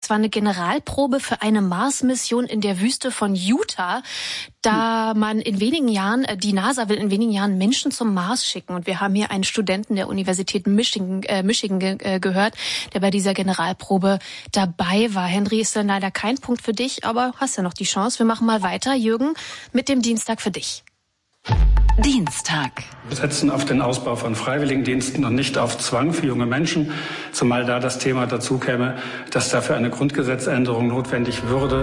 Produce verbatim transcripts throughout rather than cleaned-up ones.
war eine Generalprobe für eine Mars-Mission in der Wüste von Utah. Da man in wenigen Jahren, die NASA will in wenigen Jahren Menschen zum Mars schicken. Und wir haben hier einen Studenten der Universität Michigan, äh, Michigan äh, gehört, der bei dieser Generalprobe dabei war. Henry, ist dann leider kein Punkt für dich, aber hast ja noch die Chance. Wir machen mal weiter, Jürgen, mit dem Dienstag für dich. Dienstag. Wir setzen auf den Ausbau von Freiwilligendiensten und nicht auf Zwang für junge Menschen, zumal da das Thema dazu käme, dass dafür eine Grundgesetzänderung notwendig würde.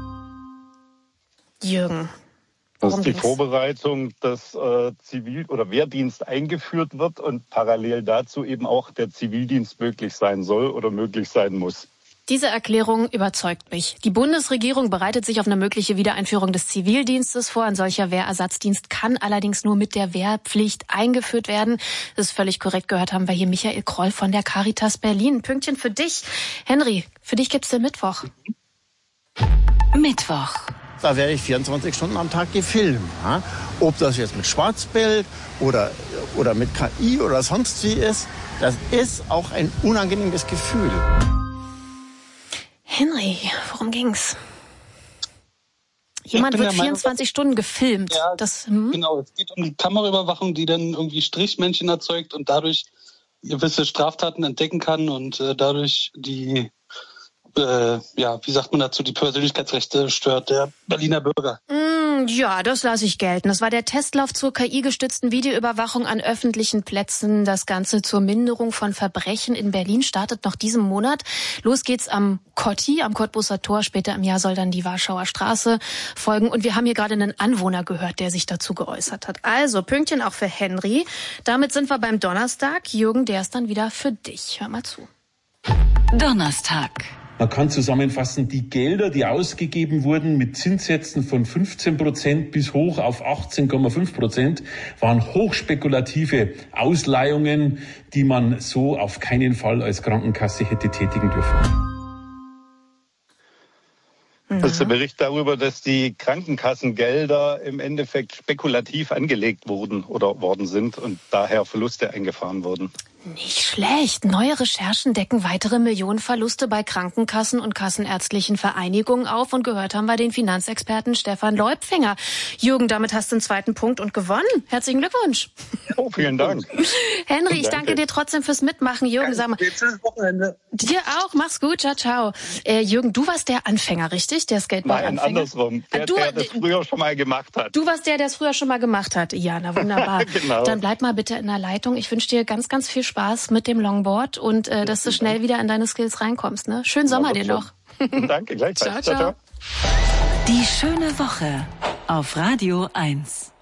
Jürgen. Das ist die Vorbereitung, dass äh, Zivil- oder Wehrdienst eingeführt wird und parallel dazu eben auch der Zivildienst möglich sein soll oder möglich sein muss. Diese Erklärung überzeugt mich. Die Bundesregierung bereitet sich auf eine mögliche Wiedereinführung des Zivildienstes vor. Ein solcher Wehrersatzdienst kann allerdings nur mit der Wehrpflicht eingeführt werden. Das ist völlig korrekt. Gehört haben wir hier Michael Kroll von der Caritas Berlin. Ein Pünktchen für dich. Henry, für dich gibt's den Mittwoch. Mittwoch. Da werde ich vierundzwanzig Stunden am Tag gefilmt. Ja? Ob das jetzt mit Schwarzbild oder, oder mit K I oder sonst wie ist, das ist auch ein unangenehmes Gefühl. Henry, worum ging's? Jemand wird vierundzwanzig Meinung, Stunden gefilmt. Ja, das, hm? Genau, es geht um die Kameraüberwachung, die dann irgendwie Strichmännchen erzeugt und dadurch gewisse Straftaten entdecken kann und äh, dadurch die Äh, ja, wie sagt man dazu, die Persönlichkeitsrechte stört der Berliner Bürger. Mm, ja, das lasse ich gelten. Das war der Testlauf zur K I-gestützten Videoüberwachung an öffentlichen Plätzen. Das Ganze zur Minderung von Verbrechen in Berlin startet noch diesen Monat. Los geht's am Kotti, am Cottbuser Tor. Später im Jahr soll dann die Warschauer Straße folgen. Und wir haben hier gerade einen Anwohner gehört, der sich dazu geäußert hat. Also, Pünktchen auch für Henry. Damit sind wir beim Donnerstag. Jürgen, der ist dann wieder für dich. Hör mal zu. Donnerstag. Man kann zusammenfassen, die Gelder, die ausgegeben wurden mit Zinssätzen von fünfzehn Prozent bis hoch auf achtzehn Komma fünf Prozent, waren hochspekulative Ausleihungen, die man so auf keinen Fall als Krankenkasse hätte tätigen dürfen. Das ist der Bericht darüber, dass die Krankenkassengelder im Endeffekt spekulativ angelegt wurden oder worden sind und daher Verluste eingefahren wurden. Nicht schlecht. Neue Recherchen decken weitere Millionenverluste bei Krankenkassen und kassenärztlichen Vereinigungen auf. Und gehört haben wir den Finanzexperten Stefan Leupfinger. Jürgen, damit hast du einen zweiten Punkt und gewonnen. Herzlichen Glückwunsch. Oh, vielen Dank. Henry, ich danke dir trotzdem fürs Mitmachen. Jürgen, sag mal. Wochenende. Dir auch. Mach's gut. Ciao, ciao. Äh, Jürgen, du warst der Anfänger, richtig? Der Skateboard-Anfänger? Nein, andersrum. Der, du, der das früher schon mal gemacht hat. Du warst der, der es früher schon mal gemacht hat. Ja, na wunderbar. Genau. Dann bleib mal bitte in der Leitung. Ich wünsche dir ganz, ganz viel Spaß mit dem Longboard und äh, dass du schnell wieder in deine Skills reinkommst. Ne? Schönen Sommer dir noch. Danke, gleichfalls. Ciao, ciao. Die schöne Woche auf Radio eins.